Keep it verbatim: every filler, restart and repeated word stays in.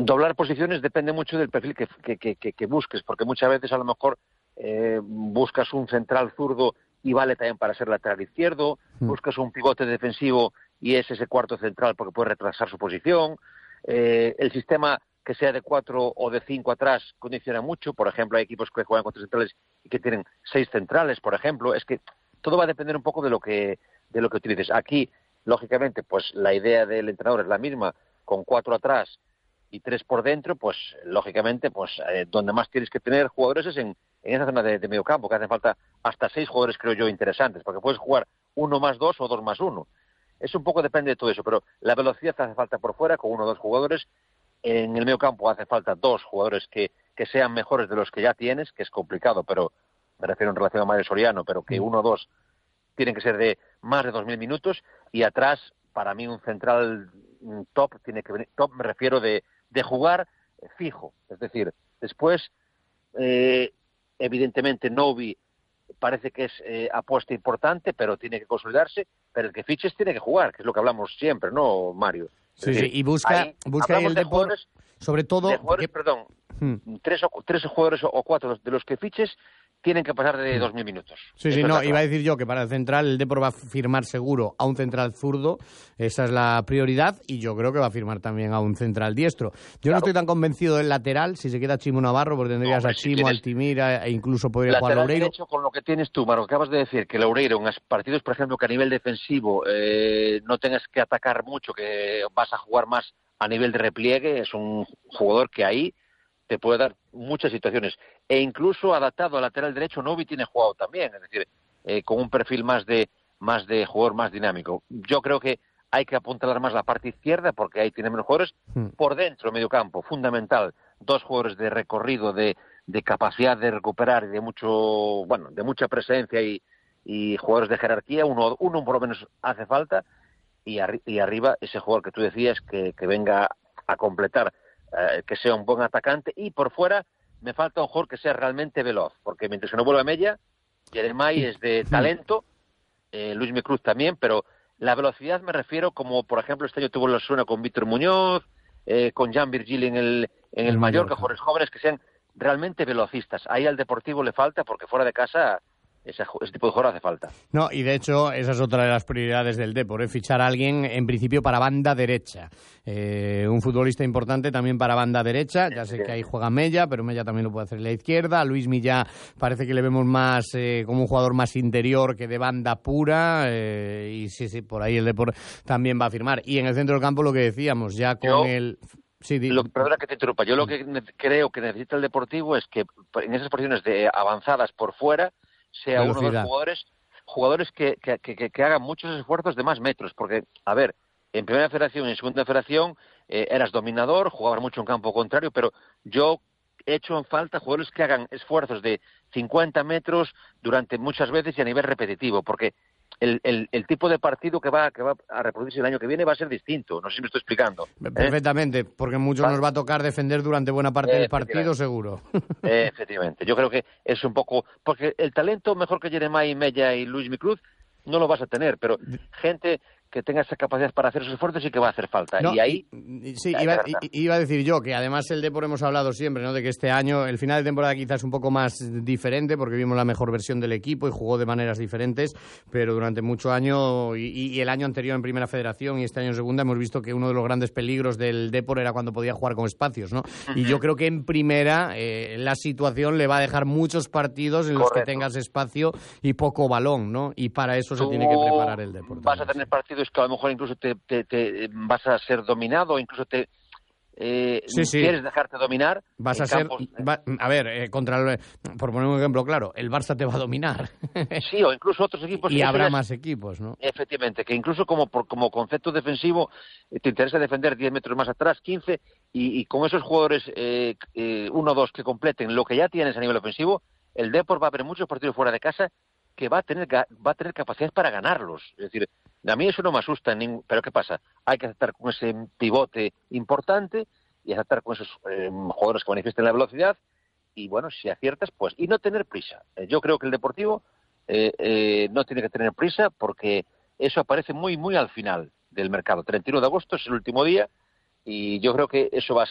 doblar posiciones depende mucho del perfil que, que, que, que busques, porque muchas veces a lo mejor eh, buscas un central zurdo y vale también para ser lateral izquierdo, mm. buscas un pivote defensivo y es ese cuarto central porque puede retrasar su posición. Eh, el sistema que sea de cuatro o de cinco atrás condiciona mucho. Por ejemplo, hay equipos que juegan con tres centrales y que tienen seis centrales, por ejemplo. Es que todo va a depender un poco de lo que de lo que utilices. Aquí, lógicamente, pues la idea del entrenador es la misma, con cuatro atrás y tres por dentro, pues lógicamente, pues eh, donde más tienes que tener jugadores es en, en esa zona de, de medio campo, que hacen falta hasta seis jugadores, creo yo, interesantes, porque puedes jugar uno más dos o dos más uno. Eso un poco depende de todo eso, pero la velocidad hace falta por fuera, con uno o dos jugadores. En el medio campo hace falta dos jugadores que, que sean mejores de los que ya tienes, que es complicado, pero me refiero en relación a Mario Soriano, pero que uno o dos tienen que ser de más de dos mil minutos, y atrás, para mí, un central top tiene que venir, top me refiero de, de jugar fijo, es decir, después, eh, evidentemente, Novi parece que es eh, apuesta importante, pero tiene que consolidarse, pero el que fiches tiene que jugar, que es lo que hablamos siempre, ¿no, Mario? Sí, decir, sí, y busca, ahí, busca el de deporte, sobre todo... De jugadores, porque... perdón, hmm. tres, o, tres jugadores o cuatro de los que fiches tienen que pasar de dos mil minutos. Sí, sí, no, iba a decir yo que para el central el Depor va a firmar seguro a un central zurdo, esa es la prioridad, y yo creo que va a firmar también a un central diestro. Yo claro. no estoy tan convencido del lateral, si se queda Chimo Navarro, porque tendrías no, a Chimo, si Altimira, e incluso podría jugar Loureiro. Derecho, con lo que tienes tú, Maro, acabas de decir que Loureiro, en partidos, por ejemplo, que a nivel defensivo eh, no tengas que atacar mucho, que vas a jugar más a nivel de repliegue, es un jugador que ahí te puede dar muchas situaciones, e incluso adaptado al lateral derecho. Novi tiene jugado también, es decir, eh, con un perfil más de más de jugador más dinámico. Yo creo que hay que apuntalar más la parte izquierda, porque ahí tiene menos jugadores. Hmm. Por dentro, medio campo, fundamental, dos jugadores de recorrido, de, de capacidad de recuperar y de mucho, bueno, de mucha presencia, y, y jugadores de jerarquía, uno, uno por lo menos hace falta, y, arri y arriba ese jugador que tú decías que, que venga a completar, Uh, que sea un buen atacante, y por fuera me falta un jugador que sea realmente veloz, porque mientras que no vuelva Mella, Jeremai es de talento, eh, Luis Micruz también, pero la velocidad me refiero como, por ejemplo, este año tuvo la suena con Víctor Muñoz, eh, con Jan Virgili en el, en el Mallorca, jugadores jóvenes que sean realmente velocistas. Ahí al Deportivo le falta, porque fuera de casa Ese, ese tipo de jugador hace falta. No, y de hecho esa es otra de las prioridades del Depor, ¿eh? Fichar a alguien en principio para banda derecha, eh, un futbolista importante también para banda derecha. Ya sé que ahí juega Mella, pero Mella también lo puede hacer en la izquierda. A Luis Millá parece que le vemos más eh, como un jugador más interior que de banda pura, eh, y sí, sí, por ahí el Depor también va a firmar. Y en el centro del campo lo que decíamos, ya con Yo... el... Sí, lo, perdona que te interrumpa, yo lo que ne creo que necesita el Deportivo es que en esas posiciones de avanzadas por fuera sea velocidad. Uno de los jugadores jugadores que, que, que, que hagan muchos esfuerzos de más metros, porque, a ver, en primera federación y en segunda federación eh, eras dominador, jugabas mucho en campo contrario, pero yo he hecho en falta jugadores que hagan esfuerzos de cincuenta metros durante muchas veces y a nivel repetitivo, porque el, el, el tipo de partido que va, que va a reproducirse el año que viene va a ser distinto. No sé si me estoy explicando. Perfectamente, ¿eh? Porque muchos nos va a tocar defender durante buena parte eh, del partido, seguro. Eh, efectivamente, yo creo que es un poco... Porque el talento mejor que Jeremai, Mella y Luis Micruz no lo vas a tener, pero gente que tenga esa capacidad para hacer esos esfuerzos sí que va a hacer falta. No, y ahí... Y, sí, iba, iba a decir yo que además el Depor hemos hablado siempre, ¿no?, de que este año, el final de temporada quizás es un poco más diferente, porque vimos la mejor versión del equipo y jugó de maneras diferentes, pero durante mucho año, y, y el año anterior en Primera Federación y este año en Segunda, hemos visto que uno de los grandes peligros del Depor era cuando podía jugar con espacios, ¿no? Uh-huh. Y yo creo que en Primera eh, la situación le va a dejar muchos partidos en los Correcto. Que tengas espacio y poco balón, ¿no? Y para eso se Tú tiene que preparar el Depor. Vas a tener partidos que a lo mejor incluso te, te, te vas a ser dominado, incluso te eh, sí, sí. quieres dejarte dominar. Vas a campos, ser, va, a ver, eh, contra el, por poner un ejemplo claro, el Barça te va a dominar. Sí, o incluso otros equipos. Y habrá es, más equipos, ¿no? Efectivamente, que incluso como por, como concepto defensivo te interesa defender diez metros más atrás, quince, y, y con esos jugadores eh, eh, uno o dos que completen lo que ya tienes a nivel ofensivo, el Depor va a haber muchos partidos fuera de casa que va a tener va a tener capacidad para ganarlos. Es decir, a mí eso no me asusta, ningún, pero ¿qué pasa? Hay que aceptar con ese pivote importante y aceptar con esos eh, jugadores que manifiesten la velocidad, y bueno, si aciertas, pues, y no tener prisa. Eh, yo creo que el Deportivo eh, eh, no tiene que tener prisa, porque eso aparece muy, muy al final del mercado. treinta y uno de agosto es el último día, y yo creo que eso va a